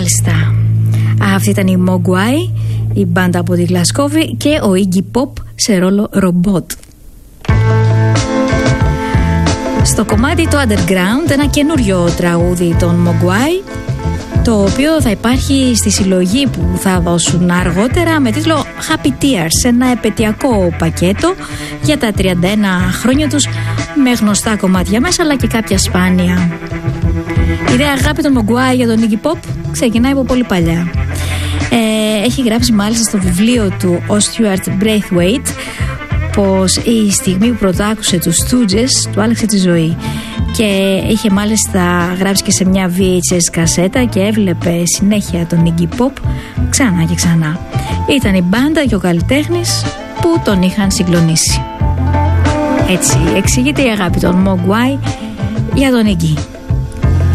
Μάλιστα. Αυτή ήταν η Mogwai, η μπάντα από τη Γλασκόβη, και ο Iggy Pop σε ρόλο ρομπότ. Στο κομμάτι το Underground, ένα καινούριο τραγούδι των Mogwai, το οποίο θα υπάρχει στη συλλογή που θα δώσουν αργότερα με τίτλο Happy Tears, ένα επαιτειακό πακέτο για τα 31 χρόνια τους, με γνωστά κομμάτια μέσα αλλά και κάποια σπάνια. Η ιδέα αγάπη των Mogwai για τον Iggy Pop ξεκινάει από πολύ παλιά. Έχει γράψει μάλιστα στο βιβλίο του ο Stuart Braithwaite πως η στιγμή που πρωτάκουσε τους Stooges του άλλαξε τη ζωή, και είχε μάλιστα γράψει και σε μια VHS κασέτα και έβλεπε συνέχεια τον Iggy Pop ξανά και ξανά. Ήταν η μπάντα και ο καλλιτέχνης που τον είχαν συγκλονίσει. Έτσι εξηγείται η αγάπη των Mogwai για τον Iggy.